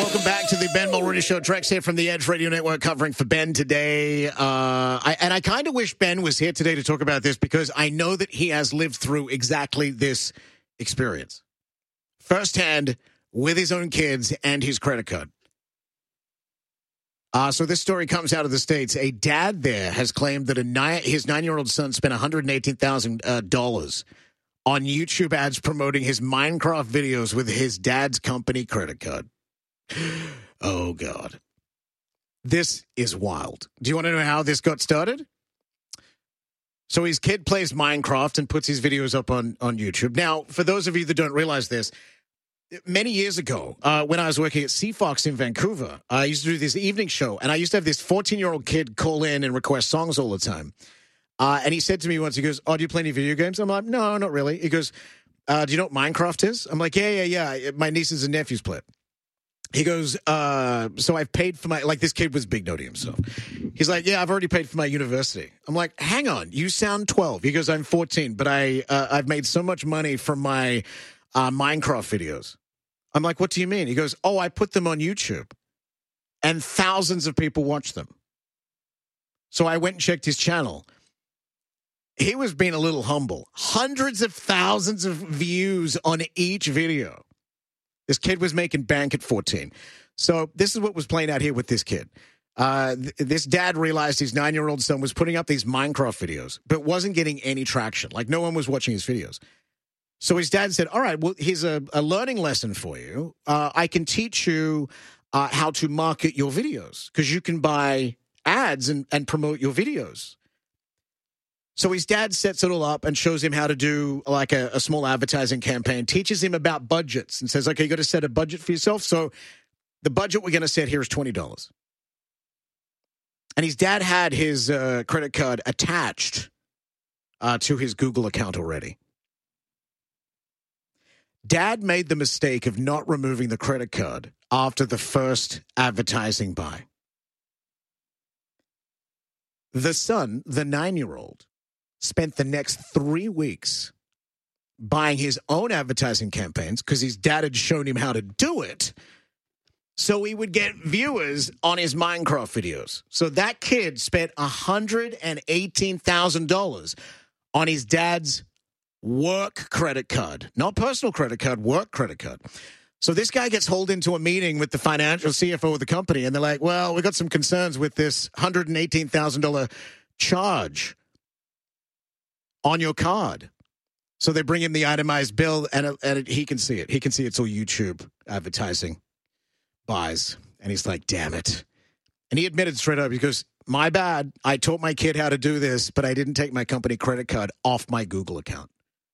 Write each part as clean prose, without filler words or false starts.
Welcome back to the Ben Mulrooney Show. Trex here from the Edge Radio Network covering for Ben today. I kind of wish Ben was here today to talk about this because I know that he has lived through exactly this experience. Firsthand with his own kids and his credit card. So this story comes out of the States. A dad there has claimed that his 9-year-old son spent $118,000 on YouTube ads promoting his Minecraft videos with his dad's company credit card. Oh, God. This is wild. Do you want to know how this got started? So his kid plays Minecraft and puts his videos up on YouTube. Now, for those of you that don't realize this, many years ago, when I was working at CFox in Vancouver, I used to do this evening show, and I used to have this 14-year-old kid call in and request songs all the time. And he said to me once, he goes, "Oh, do you play any video games?" I'm like, "No, not really." He goes, "Do you know what Minecraft is?" I'm like, yeah. My nieces and nephews play it. He goes, "So I've paid for my," like this kid was big noting himself. He's like, "Yeah, I've already paid for my university." I'm like, "Hang on, you sound 12. He goes, "I'm 14, but I've made so much money from my Minecraft videos." I'm like, "What do you mean?" He goes, "Oh, I put them on YouTube and thousands of people watch them." So I went and checked his channel. He was being a little humble. Hundreds of thousands of views on each video. This kid was making bank at 14. So this is what was playing out here with this kid. This dad realized his 9-year-old son was putting up these Minecraft videos, but wasn't getting any traction. Like no one was watching his videos. So his dad said, "All right, well, here's a learning lesson for you. I can teach you how to market your videos because you can buy ads and promote your videos." So his dad sets it all up and shows him how to do like a small advertising campaign, teaches him about budgets and says, "Okay, you got to set a budget for yourself. So the budget we're going to set here is $20. And his dad had his credit card attached to his Google account already. Dad made the mistake of not removing the credit card after the first advertising buy. The son, the 9-year-old, spent the next 3 weeks buying his own advertising campaigns because his dad had shown him how to do it so he would get viewers on his Minecraft videos. So that kid spent $118,000 on his dad's work credit card, not personal credit card, work credit card. So this guy gets hauled into a meeting with the financial CFO of the company, and they're like, "Well, we got some concerns with this $118,000 charge on your card." So they bring him the itemized bill, and he can see it. He can see it's all YouTube advertising buys. And he's like, "Damn it." And he admitted straight up, he goes, "My bad. I taught my kid how to do this, but I didn't take my company credit card off my Google account."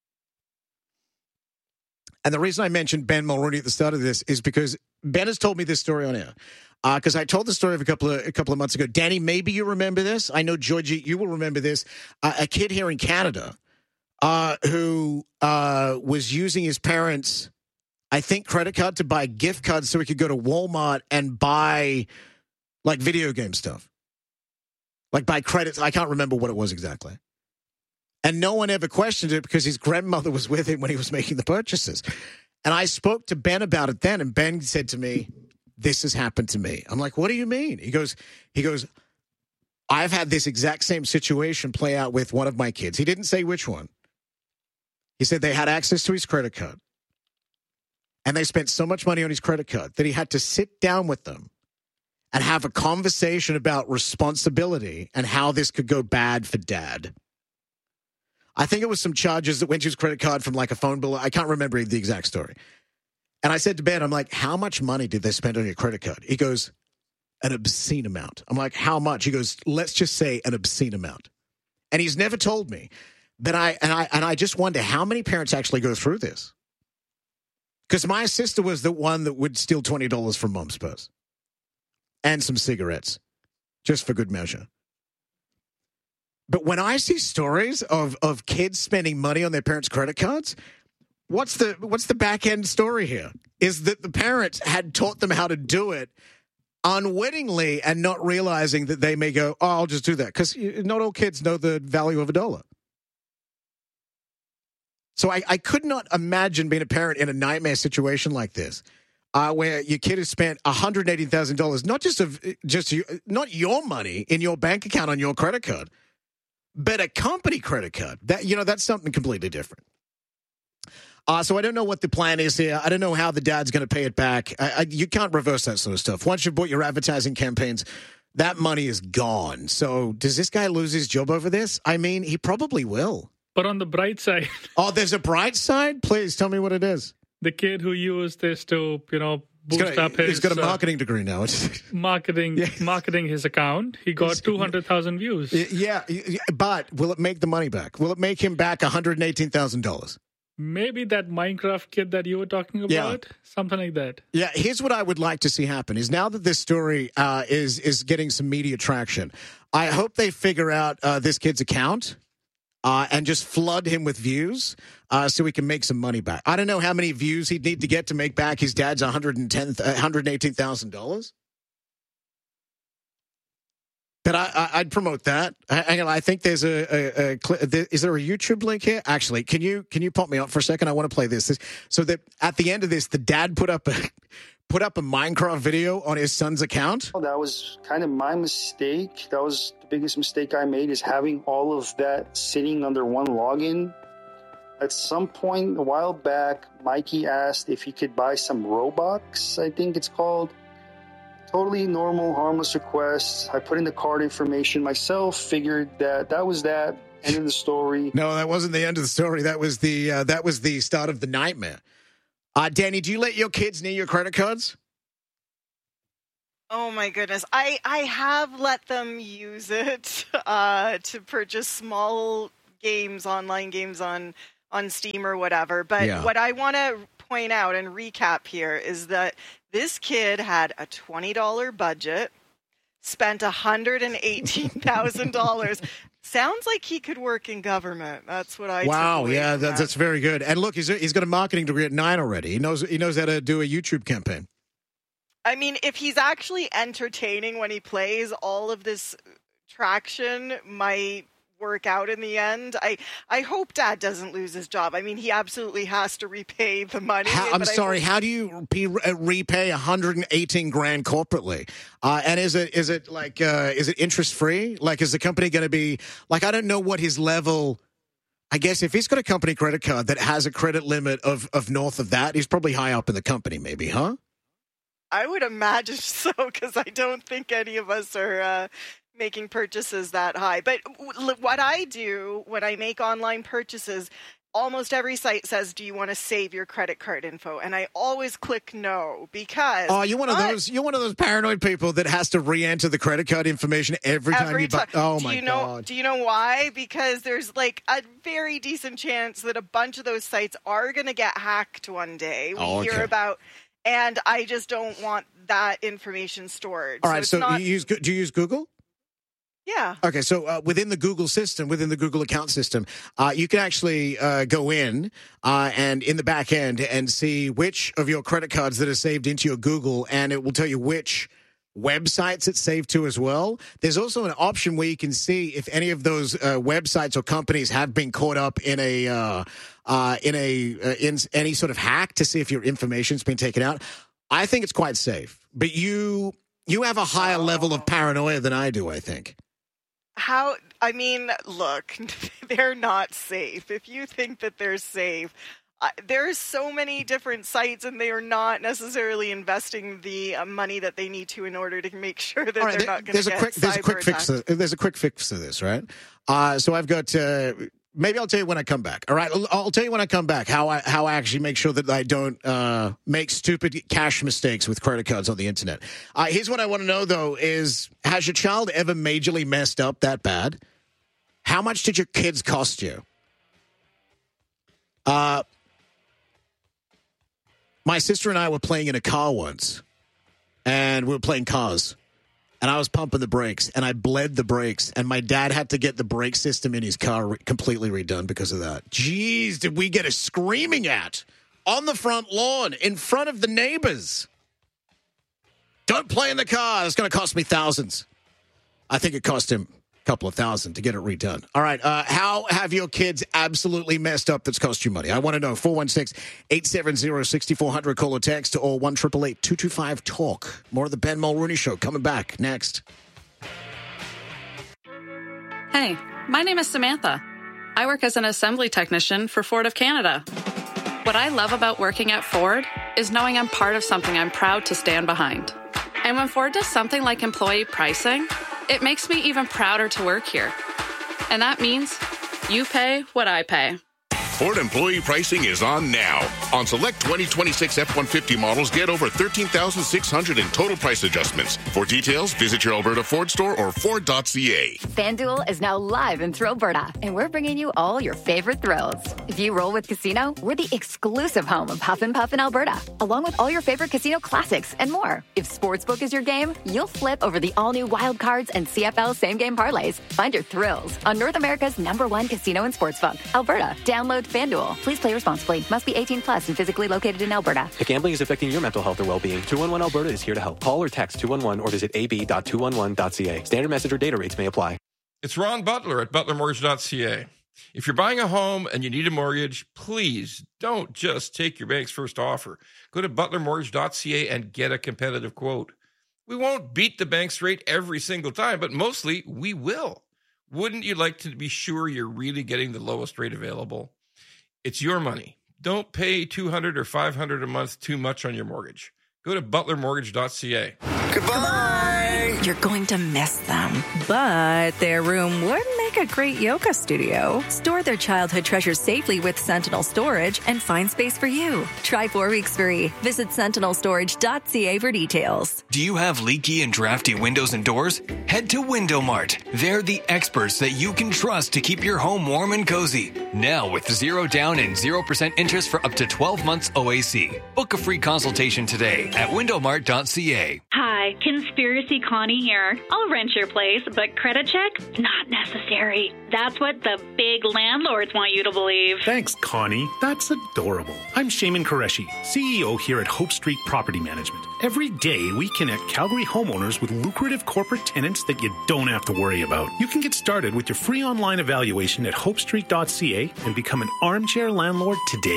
And the reason I mentioned Ben Mulrooney at the start of this is because Ben has told me this story on air. Because I told the story of a couple of months ago. Danny, maybe you remember this. I know, Georgie, you will remember this. A kid here in Canada who was using his parents' I think, credit card to buy gift cards so he could go to Walmart and buy, like, video game stuff. Like, buy credits. I can't remember what it was exactly. And no one ever questioned it because his grandmother was with him when he was making the purchases. And I spoke to Ben about it then, and Ben said to me, "This has happened to me." I'm like, "What do you mean?" He goes, "I've had this exact same situation play out with one of my kids." He didn't say which one. He said they had access to his credit card. And they spent so much money on his credit card that he had to sit down with them and have a conversation about responsibility and how this could go bad for dad. I think it was some charges that went to his credit card from like a phone bill. I can't remember the exact story. And I said to Ben, I'm like, "How much money did they spend on your credit card?" He goes, "An obscene amount." I'm like, "How much?" He goes, "Let's just say an obscene amount." And he's never told me. But I just wonder how many parents actually go through this. Because my sister was the one that would steal $20 from mom's purse and some cigarettes, just for good measure. But when I see stories of kids spending money on their parents' credit cards, what's the back end story here? Is that the parents had taught them how to do it unwittingly and not realizing that they may go, "Oh, I'll just do that," because not all kids know the value of a dollar. So I could not imagine being a parent in a nightmare situation like this where your kid has spent $180,000, not your money in your bank account on your credit card, but a company credit card. That's something completely different. So I don't know what the plan is here. I don't know how the dad's going to pay it back. You can't reverse that sort of stuff. Once you've bought your advertising campaigns, that money is gone. So does this guy lose his job over this? I mean, he probably will. But on the bright side... Oh, there's a bright side? Please tell me what it is. The kid who used this to, boost up his... He's got a marketing degree now. marketing his account. He got 200,000 views. Yeah, but will it make the money back? Will it make him back $118,000? Maybe that Minecraft kid that you were talking about, something like that. Yeah, here's what I would like to see happen is now that this story is getting some media traction, I hope they figure out this kid's account and just flood him with views so he can make some money back. I don't know how many views he'd need to get to make back his dad's $118,000. But I'd promote that. I think there's is there a YouTube link here? Actually, can you pop me up for a second? I want to play this. So that at the end of this, the dad put up a Minecraft video on his son's account. That was kind of my mistake. That was the biggest mistake I made, is having all of that sitting under one login. At some point a while back, Mikey asked if he could buy some Robux, I think it's called. Totally normal, harmless request. I put in the card information myself, figured that was that. End of the story. No, that wasn't the end of the story. That was the start of the nightmare. Danny, do you let your kids near your credit cards? Oh my goodness. I have let them use it to purchase small games, online games on Steam or whatever. But what I want to point out and recap here is that this kid had a $20 budget, spent $118,000. Sounds like he could work in government. That's what I. Wow, yeah, that's very good. And look, he's got a marketing degree at 9 already. He knows how to do a YouTube campaign. I mean, if he's actually entertaining when he plays, all of this traction might work out in the end. I hope Dad doesn't lose his job. I mean, he absolutely has to repay the money. I'm sorry. How do you repay $118,000 corporately? And is it interest free? Like, is the company going to be like? I don't know what his level. I guess if he's got a company credit card that has a credit limit of north of that, he's probably high up in the company, maybe, huh? I would imagine so, because I don't think any of us are making purchases that high. But what I do when I make online purchases, almost every site says, do you want to save your credit card info? And I always click no, because you're one of those paranoid people that has to re-enter the credit card information every time you buy. Oh my God. Do you know why? Because there's like a very decent chance that a bunch of those sites are going to get hacked one day. We hear about, and I just don't want that information stored. All right, do you use Google? Yeah. Okay, so within the Google system, within the Google account system, you can actually go in and in the back end and see which of your credit cards that are saved into your Google, and it will tell you which websites it's saved to as well. There's also an option where you can see if any of those websites or companies have been caught up in any sort of hack to see if your information's been taken out. I think it's quite safe, but you have a higher level of paranoia than I do, I think. Look, they're not safe. If you think that they're safe, there's so many different sites, and they are not necessarily investing the money that they need to in order to make sure that they're not going to get cyber-attacked. There's a quick fix to this, right? So I've got... maybe I'll tell you when I come back. All right, I'll tell you when I come back how I actually make sure that I don't make stupid cash mistakes with credit cards on the internet. Here's what I want to know, though, is has your child ever majorly messed up that bad? How much did your kids cost you? My sister and I were playing in a car once, and we were playing cars. And I was pumping the brakes, and I bled the brakes, and my dad had to get the brake system in his car completely redone because of that. Jeez, did we get a screaming at on the front lawn in front of the neighbors? Don't play in the car. It's going to cost me thousands. I think it cost him couple of thousand to get it redone. All right. How have your kids absolutely messed up that's cost you money? I want to know. 416-870-6400. Call or text or 1-888-225-TALK. More of the Ben Mulrooney Show coming back next. Hey, my name is Samantha. I work as an assembly technician for Ford of Canada. What I love about working at Ford is knowing I'm part of something I'm proud to stand behind. And when Ford does something like employee pricing, it makes me even prouder to work here. And that means you pay what I pay. Ford employee pricing is on now. On select 2026 F-150 models, get over $13,600 in total price adjustments. For details, visit your Alberta Ford store or Ford.ca. FanDuel is now live in Alberta, and we're bringing you all your favorite thrills. If you roll with Casino, we're the exclusive home of Huff and Puff in Alberta, along with all your favorite casino classics and more. If Sportsbook is your game, you'll flip over the all-new Wild Cards and CFL same-game parlays. Find your thrills on North America's #1 casino and sportsbook, Alberta. Download FanDuel. Please play responsibly. Must be 18 plus and physically located in Alberta. If gambling is affecting your mental health or well-being, 211 Alberta is here to help. Call or text 211 or visit ab.211.ca. Standard message or data rates may apply. It's Ron Butler at butlermortgage.ca. If you're buying a home and you need a mortgage, please don't just take your bank's first offer. Go to butlermortgage.ca and get a competitive quote. We won't beat the bank's rate every single time, but mostly we will. Wouldn't you like to be sure you're really getting the lowest rate available? It's your money. Don't pay $200 or $500 a month too much on your mortgage. Go to butlermortgage.ca. Goodbye! You're going to miss them, but their room would make a great yoga studio. Store their childhood treasures safely with Sentinel Storage and find space for you. Try 4 weeks free. Visit sentinelstorage.ca for details. Do you have leaky and drafty windows and doors? Head to Window Mart. They're the experts that you can trust to keep your home warm and cozy. Now with 0 down and 0% interest for up to 12 months OAC. Book a free consultation today at windowmart.ca. Hi, Conspiracy Connie here. I'll rent your place, but credit check? Not necessary. That's what the big landlords want you to believe. Thanks, Connie. That's adorable. I'm Shaman Qureshi, CEO here at Hope Street Property Management. Every day, we connect Calgary homeowners with lucrative corporate tenants that you don't have to worry about. You can get started with your free online evaluation at hopestreet.ca and become an armchair landlord today.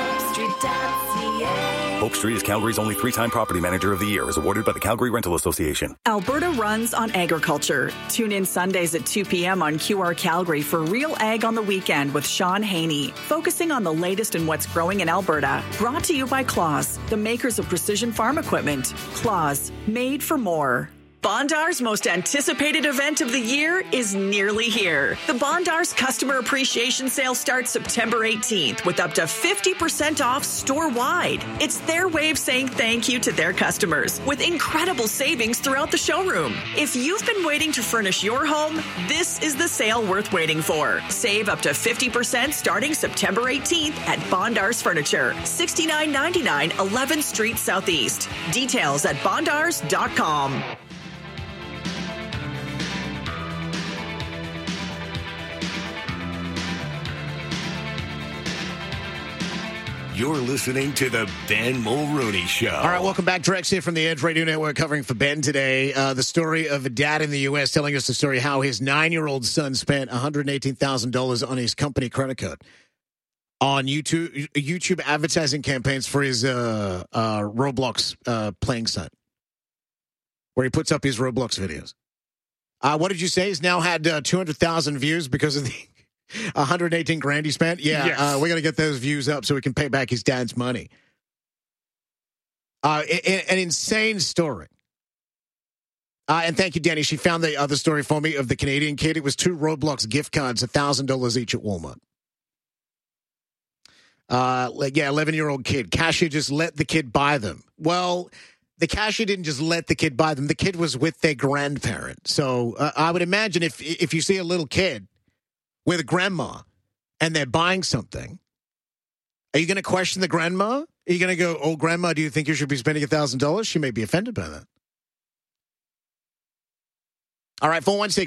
HopeStreet.ca. Hope Street is Calgary's only 3-time Property Manager of the Year, is awarded by the Calgary Rental Association. Alberta runs on agriculture. Tune in Sundays at 2 p.m. on QR Calgary for Real Ag on the Weekend with Sean Haney, focusing on the latest in what's growing in Alberta. Brought to you by Claus, the makers of precision farm equipment. Claus, made for more. Bondar's most anticipated event of the year is nearly here. The Bondar's Customer Appreciation Sale starts September 18th with up to 50% off store-wide. It's their way of saying thank you to their customers with incredible savings throughout the showroom. If you've been waiting to furnish your home, this is the sale worth waiting for. Save up to 50% starting September 18th at Bondar's Furniture, 6999 11th Street Southeast. Details at bondars.com. You're listening to the Ben Mulrooney Show. All right, welcome back. Drex here from the Edge Radio Network covering for Ben today. The story of a dad in the U.S. telling us the story how his 9-year-old son spent $118,000 on his company credit card on YouTube advertising campaigns for his Roblox playing site, where he puts up his Roblox videos. What did you say? He's now had 200,000 views because of the 118 grand he spent. Yeah, yes. We're going to get those views up so we can pay back his dad's money. An insane story. And thank you, Danny. She found the other story for me of the Canadian kid. It was 2 Roblox gift cards, $1,000 each at Walmart. 11-year-old kid. Cashier just let the kid buy them. Well, the cashier didn't just let the kid buy them. The kid was with their grandparent. So I would imagine if you see a little kid with a grandma and they're buying something, are you going to question the grandma? Are you going to go, oh, grandma, do you think you should be spending $1,000? She may be offended by that. All right,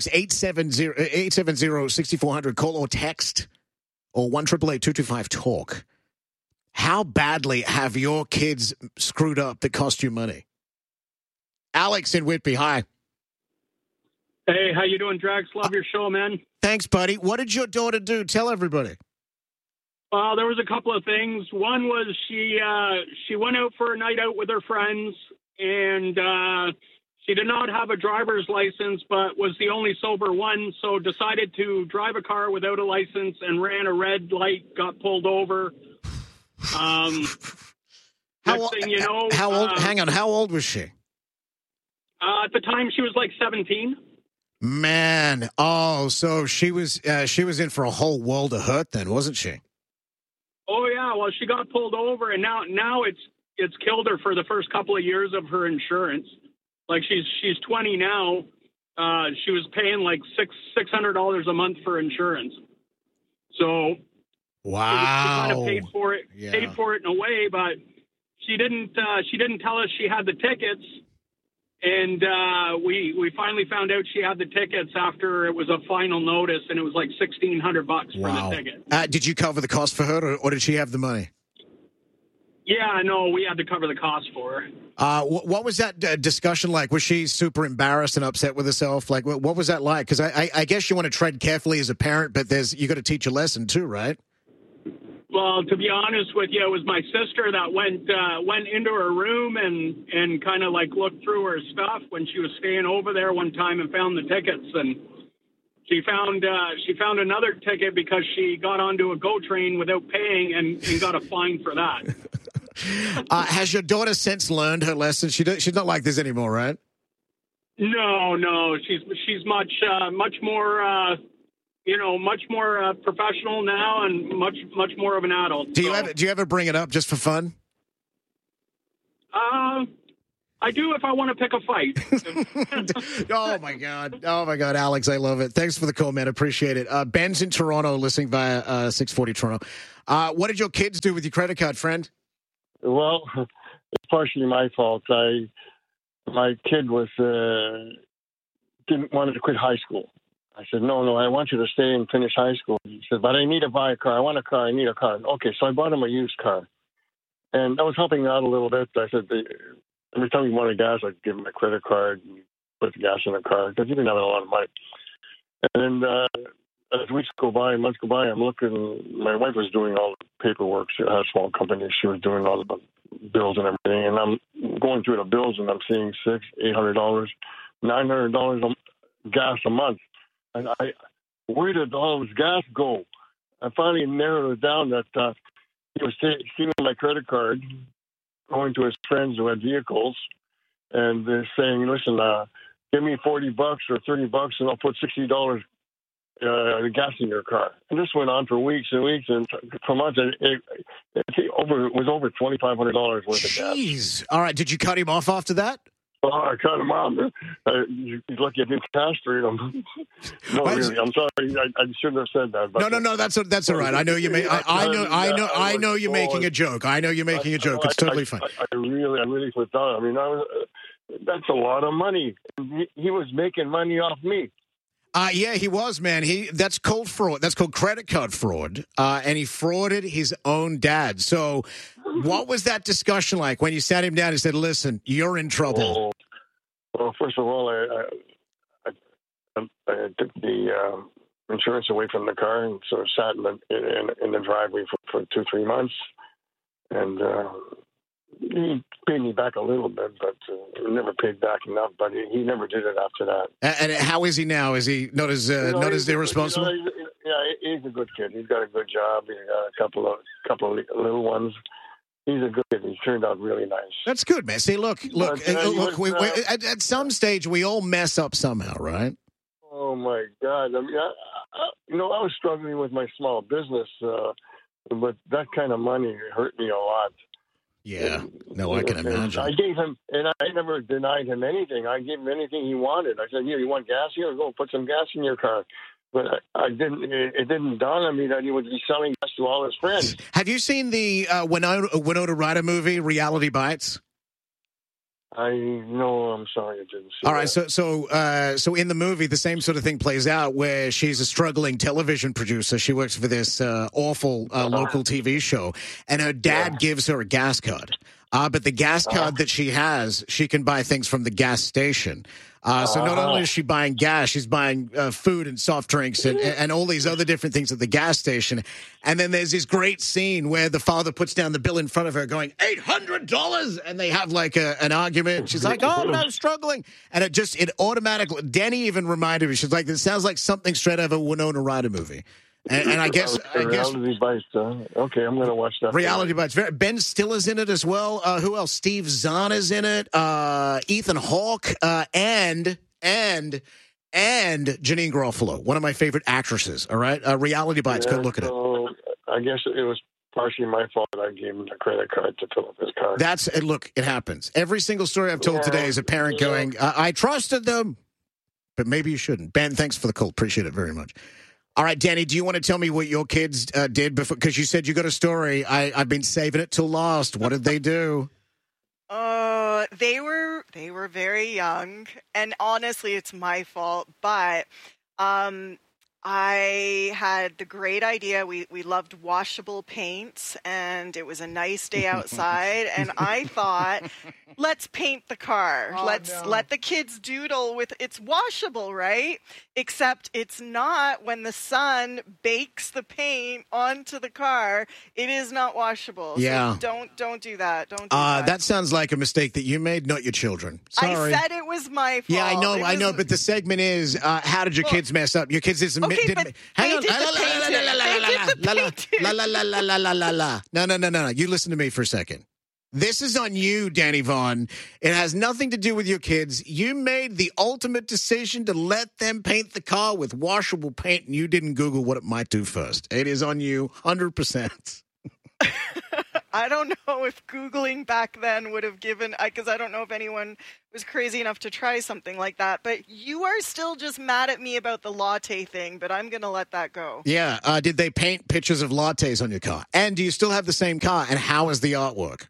416-870-6400. Call or text or 1-888-225-TALK. How badly have your kids screwed up that cost you money? Alex in Whitby, hi. Hey, how you doing, Drax? Love your show, man. Thanks, buddy. What did your daughter do? Tell everybody. There was a couple of things. One was she went out for a night out with her friends, and she did not have a driver's license, but was the only sober one, so decided to drive a car without a license and ran a red light, got pulled over. Next thing you know, how old? Hang on. How old was she? At the time, she was like 17. Man, so she was in for a whole world of hurt then, wasn't she? Oh yeah, well she got pulled over, and now it's killed her for the first couple of years of her insurance. Like she's 20 now. She was paying like $600 a month for insurance. So wow, she kind of paid for it in a way, but she didn't tell us she had the tickets. And we finally found out she had the tickets after it was a final notice, and it was like $1,600 for the ticket. Did you cover the cost for her, or did she have the money? Yeah, no, we had to cover the cost for her. What was that discussion like? Was she super embarrassed and upset with herself? Like, what was that like? Because I guess you want to tread carefully as a parent, but you got to teach a lesson too, right? Well, to be honest with you, it was my sister that went into her room and kind of like looked through her stuff when she was staying over there one time and found the tickets. And she found another ticket because she got onto a GO train without paying and got a fine for that. Has your daughter since learned her lesson? She's not like this anymore, right? No, she's much more. Much more professional now and much more of an adult. Do you ever bring it up just for fun? I do if I want to pick a fight. Oh my God, Alex, I love it. Thanks for the call, man. Appreciate it. Ben's in Toronto, listening via 640 Toronto. What did your kids do with your credit card, friend? Well, it's partially my fault. My kid wanted to quit high school. I said, no, I want you to stay and finish high school. He said, but I need to buy a car. I want a car. I need a car. Okay, so I bought him a used car. And I was helping out a little bit. I said, every time he wanted gas, I'd give him my credit card and put the gas in the car because he didn't have a lot of money. And as weeks go by, months go by, I'm looking. My wife was doing all the paperwork. She had a small company. She was doing all the bills and everything. And I'm going through the bills, and I'm seeing $600, $800, $900 gas a month. And where did all his gas go? I finally narrowed it down that he was stealing my credit card, going to his friends who had vehicles, and they're saying, listen, give me $40 or $30 and I'll put $60 gas in your car. And this went on for weeks and weeks, and for months, it was over $2,500 worth of gas. Jeez. All right, did you cut him off after that? Oh, I cut him off. He's lucky I didn't castrate him. No, really, I'm sorry. I shouldn't have said that. But no. That's all right. I know you may. I know you're making a joke. I know you're making a joke. It's totally fine. I really flipped out. I mean, that's a lot of money. He was making money off me. Yeah, he was, man. That's called fraud. That's called credit card fraud. And he frauded his own dad. So what was that discussion like when you sat him down and said, listen, you're in trouble? Well, first of all, I took the insurance away from the car and sort of sat in the driveway for 2-3 months. And he paid me back a little bit, but never paid back enough. But he never did it after that. And how is he now? Is he not as irresponsible? He's a good kid. He's got a good job. He's got a couple of little ones. He's a good kid. He turned out really nice. That's good, man. See, look. At some stage, we all mess up somehow, right? Oh my God! I mean, I was struggling with my small business, but that kind of money hurt me a lot. Yeah, no, I can imagine. I gave him, and I never denied him anything. I gave him anything he wanted. I said, "Here, you want gas? Here, go put some gas in your car." But I didn't. It didn't dawn on me that he would be selling gas to all his friends. Have you seen the Winona Ryder movie, Reality Bites? I'm sorry, I didn't see. All right, so in the movie, the same sort of thing plays out where she's a struggling television producer. She works for this awful local TV show, and her dad gives her a gas card. But the gas card that she has, she can buy things from the gas station. So not only is she buying gas, she's buying food and soft drinks and all these other different things at the gas station. And then there's this great scene where the father puts down the bill in front of her going, $800. And they have like an argument. She's like, oh, I'm struggling. And it automatically, Danny even reminded me, she's like, this sounds like something straight out of a Winona Ryder movie. And I guess Reality Bites. Okay, I'm going to watch that. Reality Bites. Ben Stiller's in it as well. Who else? Steve Zahn is in it. Ethan Hawke and Janine Garofalo, one of my favorite actresses. All right, Reality Bites. Go look at it. I guess it was partially my fault that I gave him the credit card to fill up his car. Look, it happens. Every single story I've told today is a parent going, I trusted them, but maybe you shouldn't. Ben, thanks for the call. Appreciate it very much. All right, Danny, do you want to tell me what your kids did before? Because you said you got a story. I've been saving it till last. What did they do? They were very young, and honestly, it's my fault. But I had the great idea. We loved washable paints, and it was a nice day outside, and I thought, let's paint the car. Let the kids doodle with it's washable, right? Except it's not. When the sun bakes the paint onto the car, it is not washable. Yeah. So don't do that. Don't do that. That sounds like a mistake that you made, not your children. Sorry. I said it was my fault. Yeah, I know. But the segment is, how did your kids mess up? Your kids didn't. Hang on. No. You listen to me for a second. This is on you, Danny Vaughn. It has nothing to do with your kids. You made the ultimate decision to let them paint the car with washable paint, and you didn't Google what it might do first. It is on you, 100%. I don't know if Googling back then would have given, because I don't know if anyone was crazy enough to try something like that. But you are still just mad at me about the latte thing, but I'm going to let that go. Yeah. Did they paint pictures of lattes on your car? And do you still have the same car? And how is the artwork?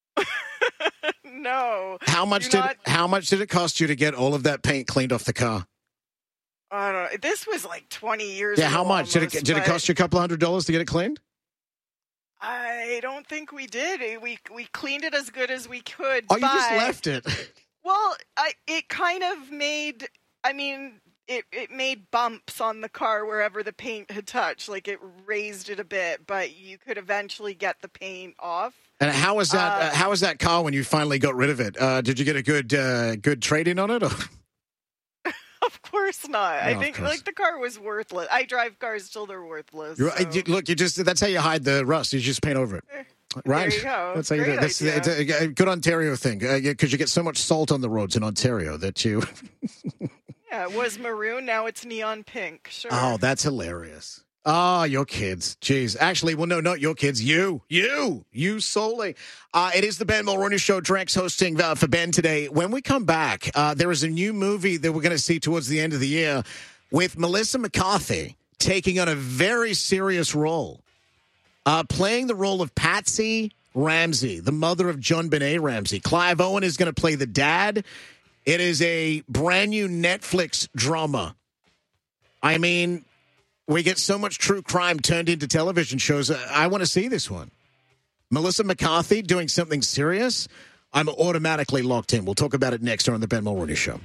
No. How much did it cost you to get all of that paint cleaned off the car? I don't know. This was like 20 years ago. Yeah, how much? Did it cost you a couple $100 to get it cleaned? I don't think we did. We cleaned it as good as we could. Oh, you just left it. Well, it kind of made, it made bumps on the car wherever the paint had touched. Like, it raised it a bit, but you could eventually get the paint off. And how was that? How was that car when you finally got rid of it? Did you get a good trade-in on it? Or? Of course not. I think the car was worthless. I drive cars till they're worthless. Look, that's how you hide the rust. You just paint over it. Right. There you go. That's how you do it. It's a good Ontario thing, because you get so much salt on the roads in Ontario that you. Yeah, it was maroon. Now it's neon pink. Sure. Oh, that's hilarious. Oh, your kids. Jeez. Actually, well, no, not your kids. You solely. It is the Ben Mulroney Show. Drex hosting for Ben today. When we come back, there is a new movie that we're going to see towards the end of the year with Melissa McCarthy taking on a very serious role, playing the role of Patsy Ramsey, the mother of John Benet Ramsey. Clive Owen is going to play the dad. It is a brand new Netflix drama. I mean, we get so much true crime turned into television shows. I want to see this one. Melissa McCarthy doing something serious. I'm automatically locked in. We'll talk about it next on the Ben Mulroney Show.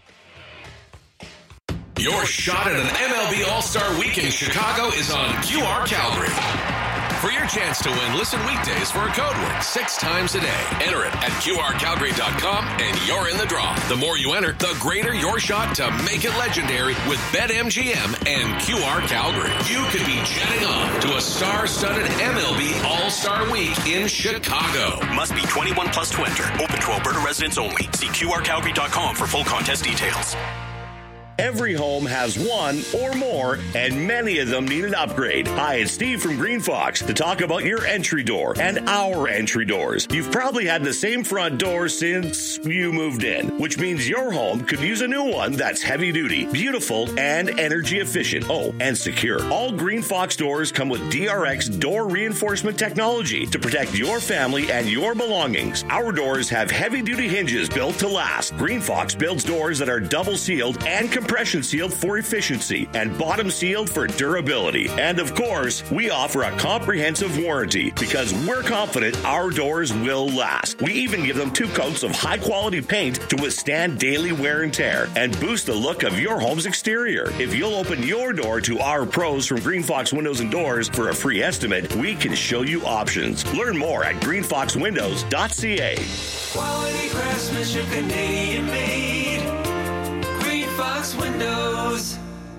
Your shot at an MLB All-Star Week in Chicago is on QR Calgary. For your chance to win, listen weekdays for a code word 6 times a day. Enter it at QRCalgary.com and you're in the draw. The more you enter, the greater your shot to make it legendary with BetMGM and QR Calgary. You could be jetting off to a star-studded MLB All-Star Week in Chicago. Must be 21 plus to enter. Open to Alberta residents only. See QRCalgary.com for full contest details. Every home has one or more, and many of them need an upgrade. Hi, it's Steve from Green Fox to talk about your entry door and our entry doors. You've probably had the same front door since you moved in, which means your home could use a new one that's heavy duty, beautiful, and energy efficient. Oh, and secure. All Green Fox doors come with DRX door reinforcement technology to protect your family and your belongings. Our doors have heavy duty hinges built to last. Green Fox builds doors that are double sealed and compression sealed for efficiency and bottom sealed for durability. And of course, we offer a comprehensive warranty because we're confident our doors will last. We even give them 2 coats of high-quality paint to withstand daily wear and tear and boost the look of your home's exterior. If you'll open your door to our pros from Green Fox Windows and Doors for a free estimate, we can show you options. Learn more at greenfoxwindows.ca. Quality craftsmanship, Canadian made. Green Fox Windows.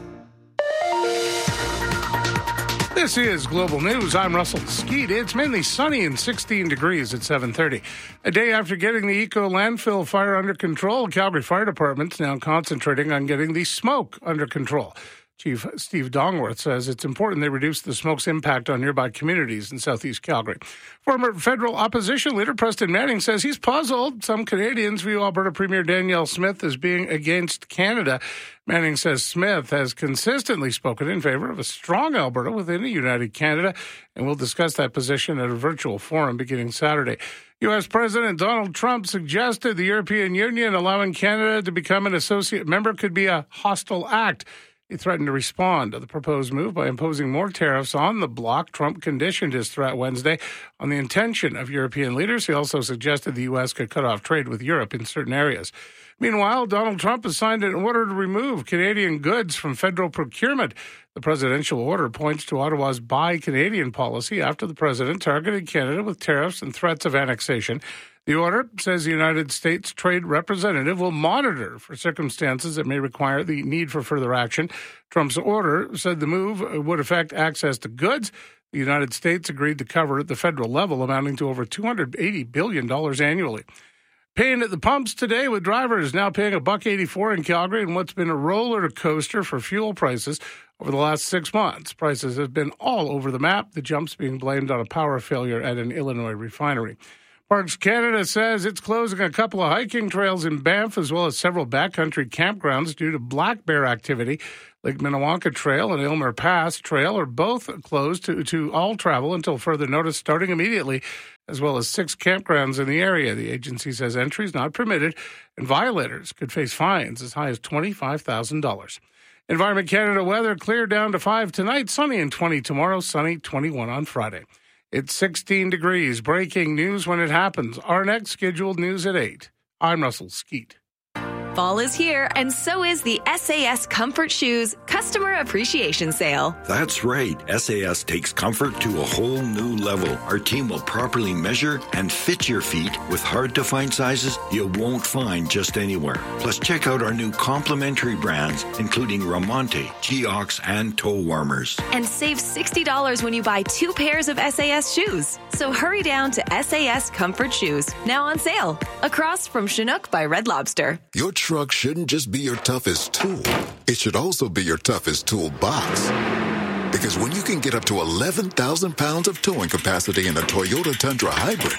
This is Global News. I'm Russell Skeet. It's mainly sunny and 16 degrees at 7:30. A day after getting the Eco landfill fire under control, Calgary Fire Department's now concentrating on getting the smoke under control. Chief Steve Dongworth says it's important they reduce the smoke's impact on nearby communities in southeast Calgary. Former federal opposition leader Preston Manning says he's puzzled. Some Canadians view Alberta Premier Danielle Smith as being against Canada. Manning says Smith has consistently spoken in favor of a strong Alberta within a united Canada, and we'll discuss that position at a virtual forum beginning Saturday. U.S. President Donald Trump suggested the European Union allowing Canada to become an associate member could be a hostile act. He threatened to respond to the proposed move by imposing more tariffs on the bloc. Trump conditioned his threat Wednesday on the intention of European leaders. He also suggested the U.S. could cut off trade with Europe in certain areas. Meanwhile, Donald Trump has signed an order to remove Canadian goods from federal procurement. The presidential order points to Ottawa's Buy Canadian policy after the president targeted Canada with tariffs and threats of annexation. The order says the United States Trade Representative will monitor for circumstances that may require the need for further action. Trump's order said the move would affect access to goods. The United States agreed to cover at the federal level, amounting to over $280 billion annually. Pain at the pumps today, with drivers now paying $1.84 in Calgary in what's been a roller coaster for fuel prices over the last 6 months. Prices have been all over the map, the jumps being blamed on a power failure at an Illinois refinery. Parks Canada says it's closing a couple of hiking trails in Banff as well as several backcountry campgrounds due to black bear activity. Lake Minnewanka Trail and Aylmer Pass Trail are both closed to all travel until further notice starting immediately, as well as 6 campgrounds in the area. The agency says entry is not permitted and violators could face fines as high as $25,000. Environment Canada weather, clear down to 5 tonight, sunny and 20 tomorrow, sunny 21 on Friday. It's 16 degrees. Breaking news when it happens. Our next scheduled news at 8. I'm Russell Skeet. Fall is here, and so is the SAS Comfort Shoes Customer Appreciation Sale. That's right. SAS takes comfort to a whole new level. Our team will properly measure and fit your feet with hard-to-find sizes you won't find just anywhere. Plus, check out our new complimentary brands, including Ramonte, Geox, and toe warmers. And save $60 when you buy 2 pairs of SAS shoes. So hurry down to SAS Comfort Shoes, now on sale, across from Chinook by Red Lobster. Your truck shouldn't just be your toughest tool. It should also be your toughest toolbox. Because when you can get up to 11,000 pounds of towing capacity in a Toyota Tundra Hybrid,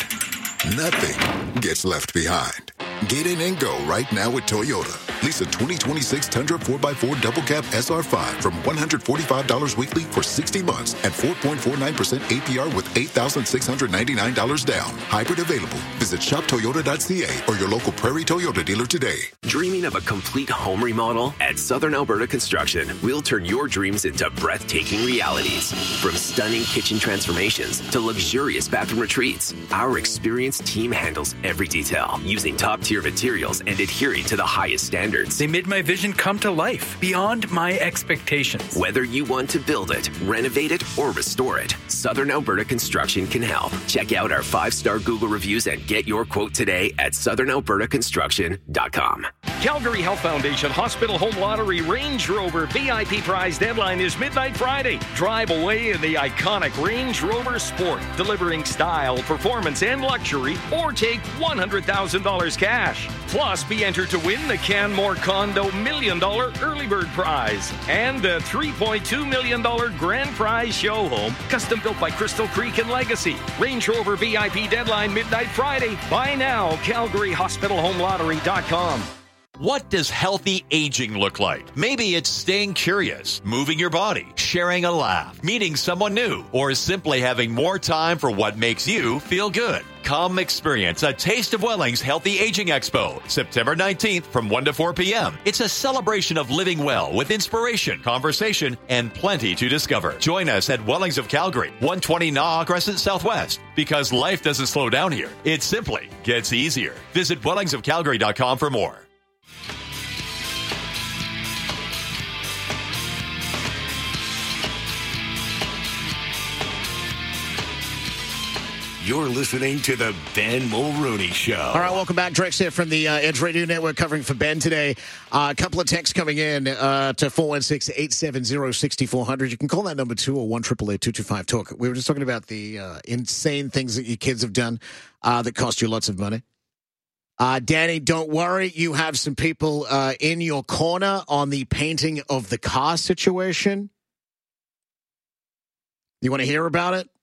nothing gets left behind. Get in and go right now with Toyota. Lease a 2026 Tundra 4x4 Double Cab SR5 from $145 weekly for 60 months at 4.49% APR with $8,699 down. Hybrid available. Visit shoptoyota.ca or your local Prairie Toyota dealer today. Dreaming of a complete home remodel? At Southern Alberta Construction, we'll turn your dreams into breathtaking realities. From stunning kitchen transformations to luxurious bathroom retreats, our experienced team handles every detail using top-tier materials and adhering to the highest standards. They made my vision come to life beyond my expectations. Whether you want to build it, renovate it, or restore it, Southern Alberta Construction can help. Check out our 5-star Google reviews and get your quote today at southernalbertaconstruction.com. Calgary Health Foundation Hospital Home Lottery Range Rover VIP prize deadline is midnight Friday. Drive away in the iconic Range Rover Sport, delivering style, performance, and luxury, or take $100,000 cash. Plus, be entered to win the Canmore Condo $1 million early bird prize and the $3.2 million grand prize show home, custom built by Crystal Creek and Legacy. Range Rover VIP deadline midnight Friday. Buy now, CalgaryHospitalHomeLottery.com. What does healthy aging look like? Maybe it's staying curious, moving your body, sharing a laugh, meeting someone new, or simply having more time for what makes you feel good. Come experience a Taste of Welling's Healthy Aging Expo, September 19th from 1 to 4 p.m. It's a celebration of living well with inspiration, conversation, and plenty to discover. Join us at Wellings of Calgary, 120 Naw Crescent Southwest. Because life doesn't slow down here. It simply gets easier. Visit wellingsofcalgary.com for more. You're listening to the Ben Mulrooney Show. All right, welcome back. Drex here from the Edge Radio Network covering for Ben today. A couple of texts coming in to 416-870-6400. You can call that number 201-888-225-TALK. We were just talking about the insane things that your kids have done that cost you lots of money. Danny, don't worry. You have some people in your corner on the painting of the car situation. You want to hear about it?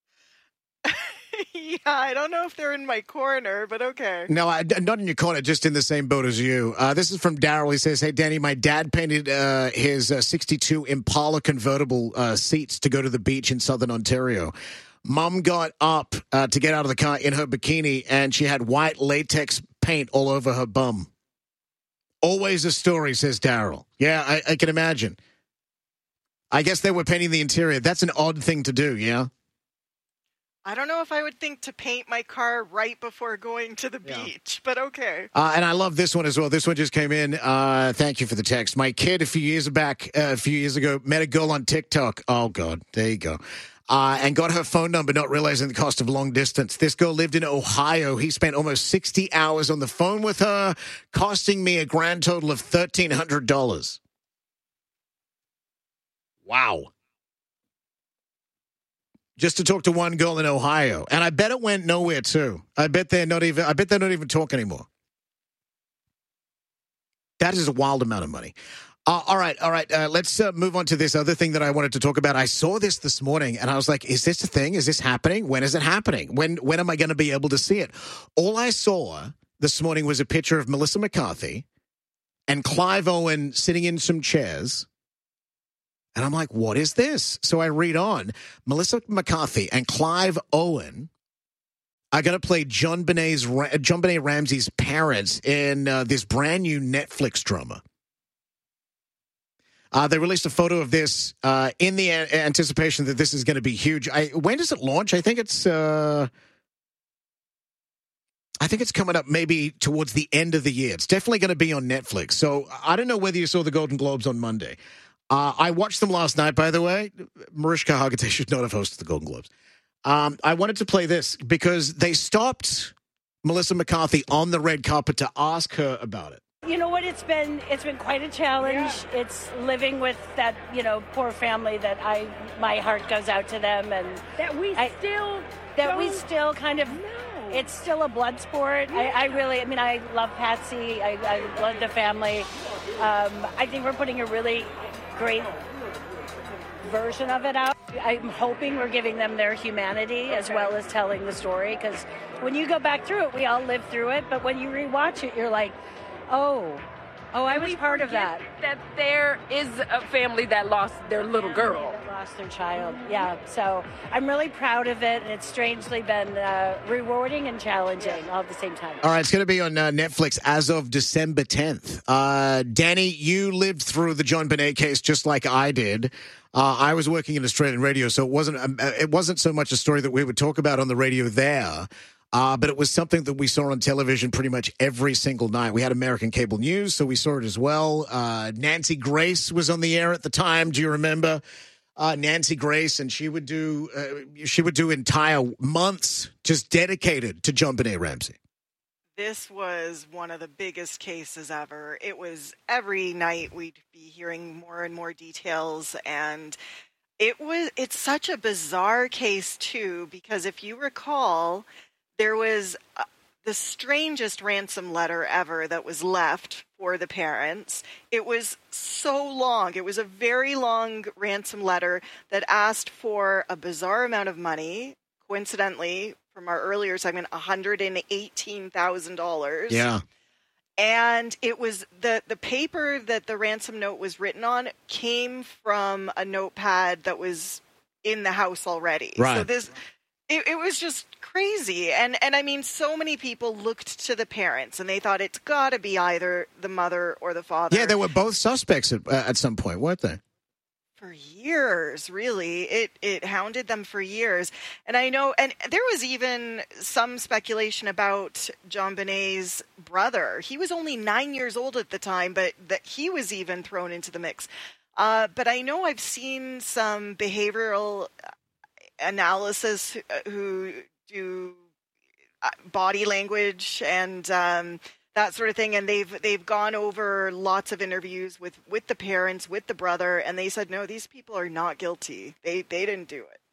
Yeah, I don't know if they're in my corner, but okay. No, not in your corner, just in the same boat as you. This is from Daryl. He says, hey, Danny, my dad painted his 62 Impala convertible seats to go to the beach in southern Ontario. Mom got up to get out of the car in her bikini, and she had white latex paint all over her bum. Always a story, says Daryl. Yeah, I can imagine. I guess they were painting the interior. That's an odd thing to do, yeah? I don't know if I would think to paint my car right before going to the beach, but okay. And I love this one as well. This one just came in. Thank you for the text. My kid a few years ago, met a girl on TikTok. Oh, God. There you go. And got her phone number, not realizing the cost of long distance. This girl lived in Ohio. He spent almost 60 hours on the phone with her, costing me a grand total of $1,300. Wow. Just to talk to one girl in Ohio. And I bet it went nowhere, too. I bet they're not even talking anymore. That is a wild amount of money. All right. Let's move on to this other thing that I wanted to talk about. I saw this morning, and I was like, is this a thing? Is this happening? When is it happening? When am I going to be able to see it? All I saw this morning was a picture of Melissa McCarthy and Clive Owen sitting in some chairs. And I'm like, what is this? So I read on. Melissa McCarthy and Clive Owen are going to play John Benet Ramsey's parents in this brand new Netflix drama. They released a photo of this in the anticipation that this is going to be huge. When does it launch? I think it's coming up maybe towards the end of the year. It's definitely going to be on Netflix. So I don't know whether you saw the Golden Globes on Monday. I watched them last night, by the way. Mariska Hargitay should not have hosted the Golden Globes. I wanted to play this because they stopped Melissa McCarthy on the red carpet to ask her about it. You know what? It's been quite a challenge. Yeah. It's living with that, poor family that my heart goes out to them, and we still kind of. No. It's still a blood sport. Yeah. I love Patsy. I love the family. I think we're putting a really great version of it out. I'm hoping we're giving them their humanity as well as telling the story, because when you go back through it, we all live through it, but when you rewatch it, you're like, oh, I was part of that. That there is a family that lost their little girl. Lost their child, yeah. So I'm really proud of it, and it's strangely been rewarding and challenging all at the same time. All right, it's going to be on Netflix as of December 10th. Danny, you lived through the John Benet case just like I did. I was working in Australian radio, so it wasn't so much a story that we would talk about on the radio there. But it was something that we saw on television pretty much every single night. We had American cable news, so we saw it as well. Nancy Grace was on the air at the time. Do you remember Nancy Grace? And she would do entire months just dedicated to John Benet Ramsey. This was one of the biggest cases ever. It was every night we'd be hearing more and more details, and it's such a bizarre case too, because if you recall, there was the strangest ransom letter ever that was left for the parents. It was so long. It was a very long ransom letter that asked for a bizarre amount of money. Coincidentally, from our earlier segment, $118,000. Yeah. And it was the paper that the ransom note was written on came from a notepad that was in the house already. Right. So it was just crazy. And I mean, so many people looked to the parents and they thought it's got to be either the mother or the father. Yeah, they were both suspects at some point, weren't they? For years, really. It hounded them for years. And I know, and there was even some speculation about JonBenét's brother. He was only 9 years old at the time, but that he was even thrown into the mix. But I know I've seen some behavioral analysis who do body language and that sort of thing, and they've gone over lots of interviews with the parents, with the brother, and they said, no, these people are not guilty. They didn't do it.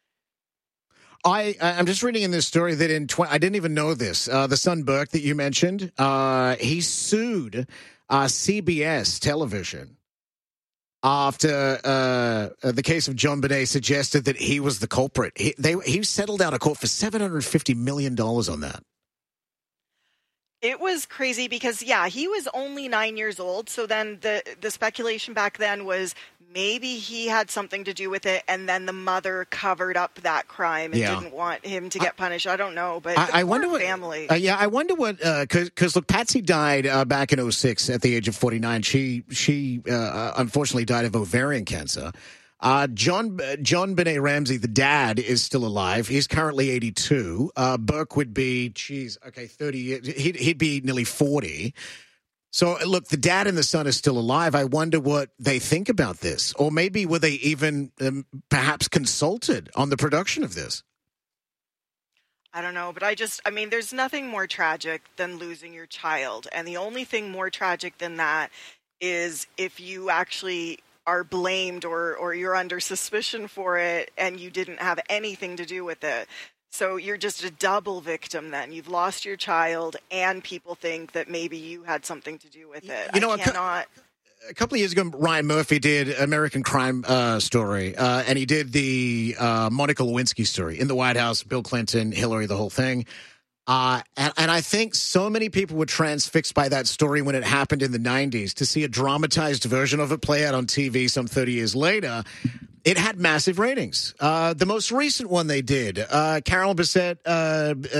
I'm just reading in this story that I didn't even know this. The son Burke that you mentioned, he sued CBS television after the case of JonBenet suggested that he was the culprit. He settled out of court for $750 million on that. It was crazy because, yeah, he was only 9 years old. So then the speculation back then was maybe he had something to do with it, and then the mother covered up that crime and didn't want him to get punished. I don't know, but I wonder what family. I wonder what because look, Patsy died back in 2006 at the age of 49. She unfortunately died of ovarian cancer. JonBenet Ramsey, the dad, is still alive. He's currently 82. Burke would be, 30 years. He'd be nearly 40. So, look, the dad and the son are still alive. I wonder what they think about this. Or maybe were they even perhaps consulted on the production of this? I don't know, but there's nothing more tragic than losing your child. And the only thing more tragic than that is if you actually are blamed or you're under suspicion for it and you didn't have anything to do with it. So you're just a double victim then. You've lost your child and people think that maybe you had something to do with it. A couple of years ago, Ryan Murphy did American Crime Story, and he did the Monica Lewinsky story in the White House, Bill Clinton, Hillary, the whole thing. And I think so many people were transfixed by that story when it happened in the 90s. To see a dramatized version of it play out on TV some 30 years later, it had massive ratings. The most recent one they did, Carolyn Bessette